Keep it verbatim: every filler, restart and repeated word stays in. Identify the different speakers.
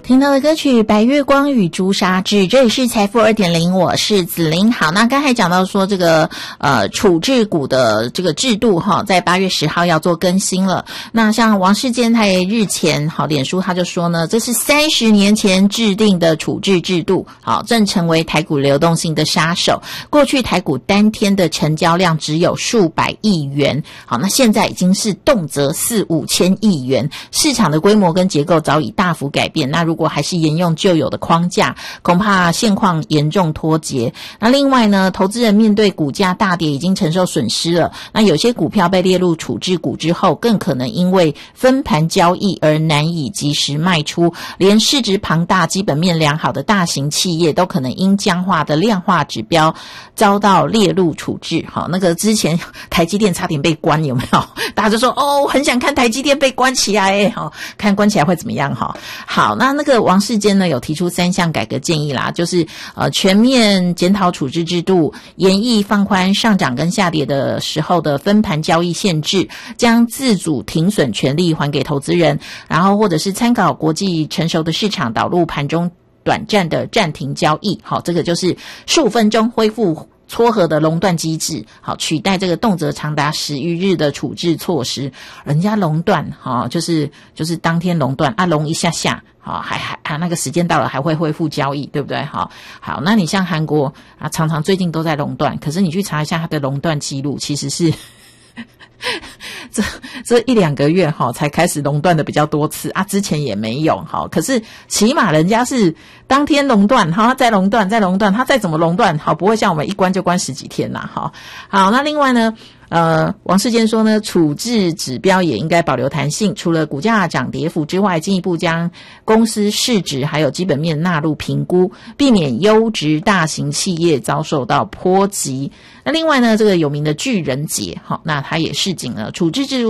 Speaker 1: 听到的歌曲《白月光与朱砂痣》，这里是财富 二点零， 我是子琳。好，那刚才讲到说这个呃处置股的这个制度哈，在八月十号要做更新了。那像王世坚他也日前好脸书他就说呢，这是三十年前制定的处置制度，好正成为台股流动性的杀手。过去台股单天的成交量只有数百亿元，好，那现在已经是动辄四五千亿元，市场的规模跟结构早已大幅改变。那如果还是沿用旧有的框架，恐怕现况严重脱节。那另外呢，投资人面对股价大跌已经承受损失了，那有些股票被列入处置股之后，更可能因为分盘交易而难以及时卖出，连市值庞大基本面良好的大型企业都可能因僵化的量化指标遭到列入处置。好，那个之前台积电差点被关，有没有？大家就说哦，很想看台积电被关起来诶，好，看关起来会怎么样哈？好，那那个王世坚呢有提出三项改革建议啦，就是呃全面检讨处置制度，研议放宽上涨跟下跌的时候的分盘交易限制，将自主停损权利还给投资人，然后或者是参考国际成熟的市场导入盘中短暂的暂停交易。好，这个就是十五分钟恢复撮合的熔断机制，好取代这个动辄长达十余日的处置措施。人家熔断，好就是就是当天熔断啊，熔一下下，好还还啊那个时间到了还会恢复交易，对不对？好，好，那你像韩国啊，常常最近都在熔断，可是你去查一下它的熔断记录，其实是这这一两个月哈才开始熔断的比较多次啊，之前也没有哈。可是起码人家是当天熔断哈，再熔断再熔断，他再怎么熔断好，不会像我们一关就关十几天啦哈。好，那另外呢，呃，王世坚说呢，处置指标也应该保留弹性，除了股价涨跌幅之外，进一步将公司市值还有基本面纳入评估，避免优质大型企业遭受到波及。那另外呢，这个有名的巨人节，好，那他也示警了，处置制度